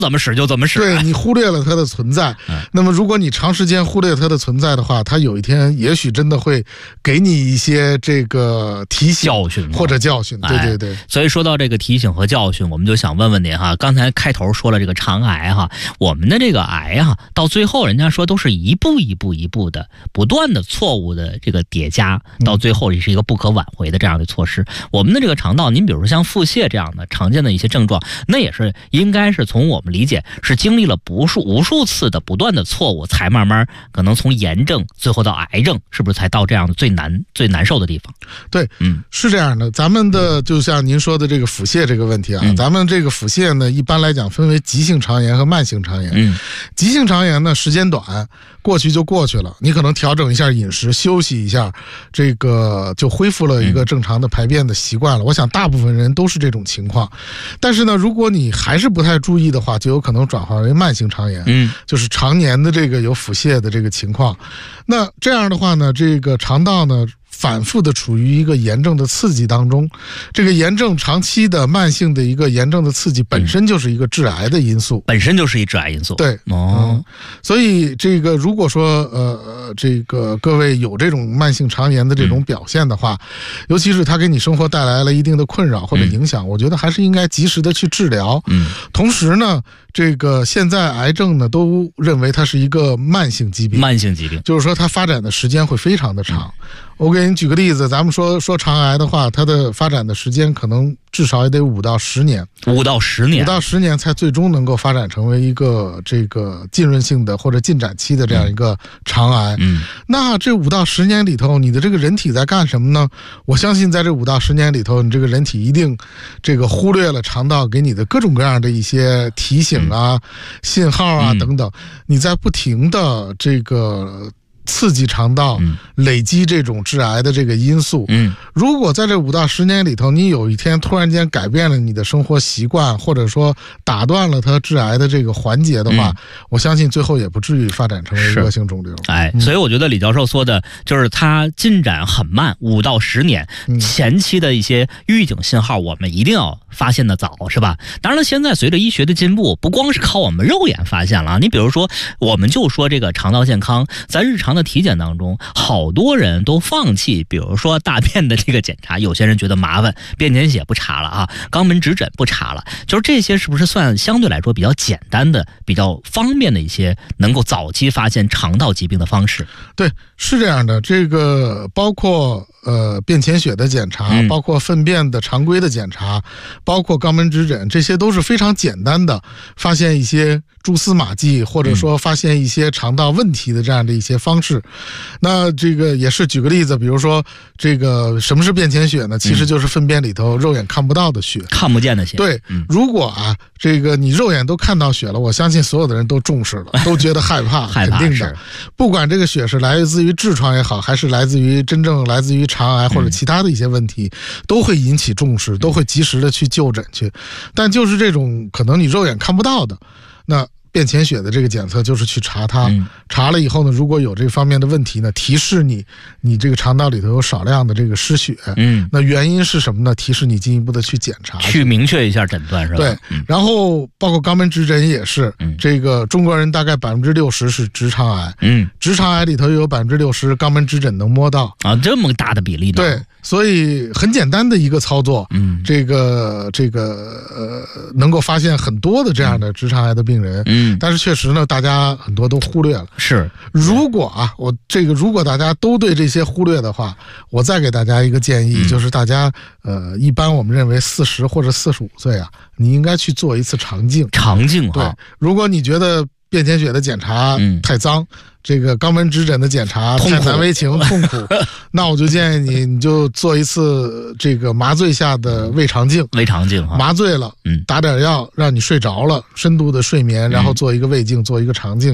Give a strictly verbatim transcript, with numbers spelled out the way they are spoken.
怎么使就怎么使。 对，你忽略了它的存在。嗯、那么如果你长时间忽略它的存在的话，它有一天也许真的会给你一些这个提醒教训或者教训。对对对、 哎。所以说到这个提醒和教训，我们就想问问您哈，刚才开头说了这个肠癌哈，我们的这个癌哈，到最后人家说都是一步一步一步的不断的错误的这个叠加，到最后也是一个不可挽回的这样的措施。我们的这个肠道，您比如说像腹泻这样的常见的一些症状，那也是应该是从我们理解是经历了不数无数次的不断的错误，才慢慢可能从炎症最后到癌症，是不是才到这样的最难最难受的地方？ 对，嗯，是这样的。咱们的就像您说的这个腹泻这个问题啊，嗯、咱们这个腹泻呢，一般来讲分为急性肠炎和慢性肠炎。嗯，急性肠炎呢时间短，过去就过去了，你可能调整一下饮食，休息一下，这个就恢复了一个正常的排便的习惯了。嗯、我想大部分人都是这种情况。但是呢，如果你还是不太注意的话，就有可能转化为慢性肠炎，嗯，就是常年的这个有腹泻的这个情况。那这样的话呢，这个肠道呢反复的处于一个炎症的刺激当中，这个炎症长期的慢性的一个炎症的刺激本身就是一个致癌的因素，嗯、 本身就是一致癌因素。 对，哦、嗯，所以这个如果说呃这个各位有这种慢性肠炎的这种表现的话，嗯、尤其是它给你生活带来了一定的困扰或者影响，嗯、我觉得还是应该及时的去治疗。嗯，同时呢，这个现在癌症呢都认为它是一个慢性疾病， 慢性疾病就是说它发展的时间会非常的长。嗯、我给你举个例子，咱们说说肠癌的话，它的发展的时间可能至少也得五到十年， 五到十年， 五到十年才最终能够发展成为一个这个浸润性的或者进展期的这样一个肠癌。嗯，那这五到十年里头，你的这个人体在干什么呢？我相信在这五到十年里头，你这个人体一定这个忽略了肠道给你的各种各样的一些提醒啊、嗯、信号啊等等，你在不停的这个刺激肠道，累积这种致癌的这个因素。嗯，如果在这五到十年里头，你有一天突然间改变了你的生活习惯，或者说打断了它致癌的这个环节的话，嗯、我相信最后也不至于发展成为恶性肿瘤。 哎，所以我觉得李教授说的就是它进展很慢，五到十年，嗯、前期的一些预警信号，我们一定要发现的早，是吧？当然了，现在随着医学的进步，不光是靠我们肉眼发现了，你比如说，我们就说这个肠道健康，在日常的体检当中，好多人都放弃，比如说大便的这个检查，有些人觉得麻烦，便潜血不查了啊，肛门指诊不查了，就是这些是不是算相对来说比较简单的、比较方便的一些能够早期发现肠道疾病的方式？ 对，是这样的，这个包括呃便潜血的检查，嗯、包括粪便的常规的检查，包括肛门指诊，这些都是非常简单的发现一些蛛丝马迹，或者说发现一些肠道问题的这样的一些方式。嗯、那这个也是举个例子，比如说这个什么是便潜血呢？其实就是粪便里头肉眼看不到的血， 看不见的血。 对，嗯、如果啊这个你肉眼都看到血了，我相信所有的人都重视了，都觉得害怕， 害怕肯定的。不管这个血是来自于痔疮也好，还是来自于真正来自于肠癌或者其他的一些问题，嗯、都会引起重视，都会及时的去就诊去。但就是这种可能你肉眼看不到的，那便潜血的这个检测就是去查它，嗯、查了以后呢，如果有这方面的问题呢，提示你你这个肠道里头有少量的这个失血，嗯，那原因是什么呢？提示你进一步的去检查， 去明确一下诊断，是吧？ 对，嗯、然后包括肛门指诊也是，嗯、这个中国人大概百分之六十是直肠癌，嗯，直肠癌里头有百分之六十肛门指诊能摸到啊，这么大的比例呢？ 对。所以很简单的一个操作，嗯，这个这个呃，能够发现很多的这样的直肠癌的病人，嗯，但是确实呢，大家很多都忽略了。 是， 如果啊，我这个如果大家都对这些忽略的话，我再给大家一个建议，嗯、就是大家呃，一般我们认为四十或者四十五岁啊，你应该去做一次肠镜。 肠镜啊， 对，如果你觉得便潜血的检查太脏，嗯、这个肛门指诊的检查太难为情痛苦，那我就建议你，你就做一次这个麻醉下的胃肠镜。 胃肠镜啊， 麻醉了，嗯，打点药让你睡着了，深度的睡眠，然后做一个胃镜，做一个肠镜。